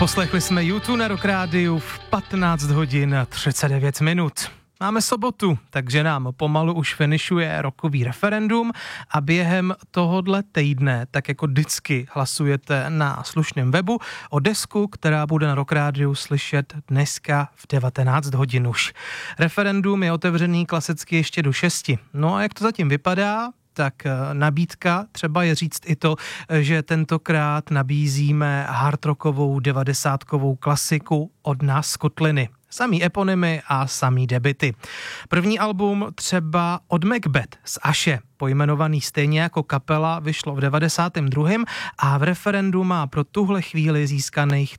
Poslechli jsme U2 na Rock Rádiu v 15 hodin 39 minut. Máme sobotu, takže nám pomalu už finišuje rokový referendum a během tohodle týdne, tak jako vždycky, hlasujete na slušném webu o desku, která bude na Rock Rádiu slyšet dneska v 19 hodin už. Referendum je otevřený klasicky ještě do 6. No a jak to zatím vypadá? Tak nabídka třeba je říct i to, že tentokrát nabízíme hardrockovou 90kovou klasiku od nás z kotliny. Samý eponymy a samý debity. První album třeba od Macbeth z Ashe, pojmenovaný stejně jako kapela, vyšlo v 92. a v referendu má pro tuhle chvíli získaných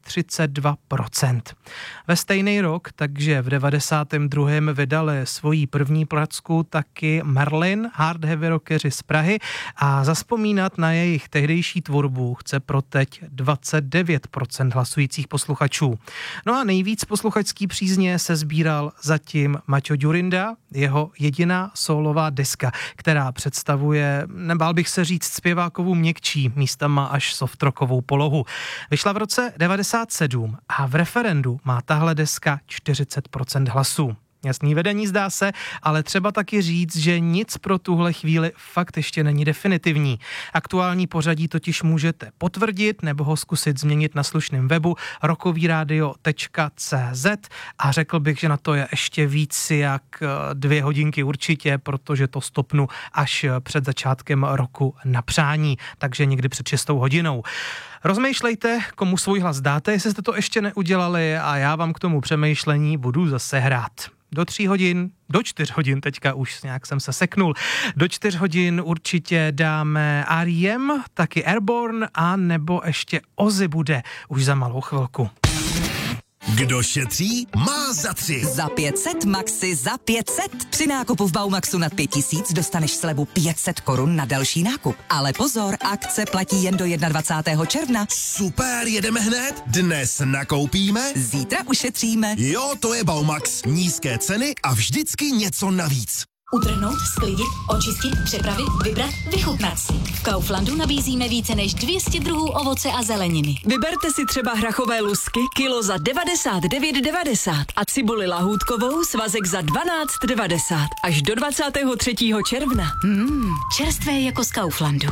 32%. Ve stejný rok, takže v 92. vydali svoji první placku taky Merlin, hard heavy rockeři z Prahy, a zazpomínat na jejich tehdejší tvorbu chce pro teď 29% hlasujících posluchačů. No a nejvíc posluchačský přízně se sbíral zatím Maťo Djurinda, jeho jediná sólová deska, která představuje, nebál bych se říct, zpěvákovou měkčí, místama až softrockovou polohu. Vyšla v roce 97 a v referendu má tahle deska 40% hlasů. Jasný vedení, zdá se, ale třeba taky říct, že nic pro tuhle chvíli fakt ještě není definitivní. Aktuální pořadí totiž můžete potvrdit nebo ho zkusit změnit na slušném webu rokovyradio.cz a řekl bych, že na to je ještě víc jak 2 hodinky určitě, protože to stopnu až před začátkem roku na přání, takže někdy před 6 hodinou. Rozmýšlejte, komu svůj hlas dáte, jestli jste to ještě neudělali, a já vám k tomu přemýšlení budu zase hrát. Do 4 hodin, teďka už nějak jsem se seknul, do 4 hodin určitě dáme R.E.M., taky Airborne a nebo ještě Ozzy bude už za malou chvilku. Kdo šetří, má za 3. Za 500, maxi za 500. Při nákupu v Baumaxu nad 5000 dostaneš slevu 500 korun na další nákup. Ale pozor, akce platí jen do 21. června. Super, jedeme hned? Dnes nakoupíme? Zítra ušetříme. Jo, to je Baumax. Nízké ceny a vždycky něco navíc. Utrhnout, sklidit, očistit, připravit, vybrat, vychutnat si. V Kauflandu nabízíme více než 200 druhů ovoce a zeleniny. Vyberte si třeba hrachové lusky kilo za 99,90 a cibuli lahůdkovou svazek za 12,90 až do 23. června. Čerstvé jako z Kauflandu.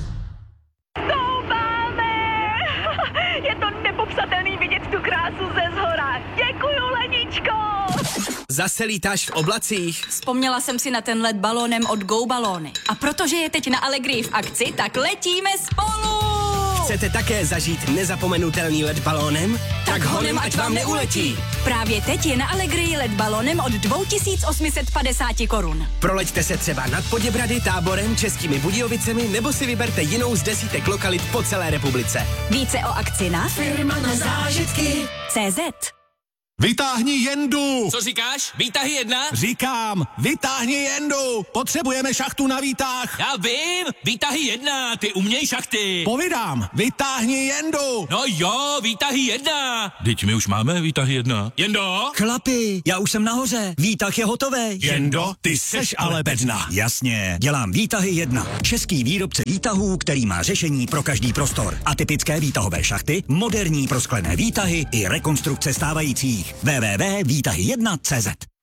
Je to nepopsatelný vidět tu krásu ze zhora. Děkuju, Leničko! Zase lítáš v oblacích? Vzpomněla jsem si na ten let balónem od Go Balóny. A protože je teď na Allegrii v akci, tak letíme spolu! Chcete také zažít nezapomenutelný let balónem? Tak honem, ať vám neuletí! Právě teď je na Allegrii let balónem od 2850 korun. Proleďte se třeba nad Poděbrady, Táborem, Českými Budějovicemi nebo si vyberte jinou z desítek lokalit po celé republice. Více o akci na Firma na zážitky. CZ. Vytáhni jendu! Co říkáš? Výtahy 1? Říkám, vytáhni jendu! Potřebujeme šachtu na výtah! Já vím! Výtahy 1, ty uměj šachty! Povídám, vytáhni jendu! No jo, výtahy 1! Teď my už máme výtahy 1. Jendo? Chlapi, já už jsem nahoře, výtah je hotový. Jendo, ty seš ale bedna. Jasně, dělám výtahy 1. Český výrobce výtahů, který má řešení pro každý prostor. Atypické výtahové šachty, moderní prosklené výtahy i rekonstrukce stávajících. www.výtahy1.cz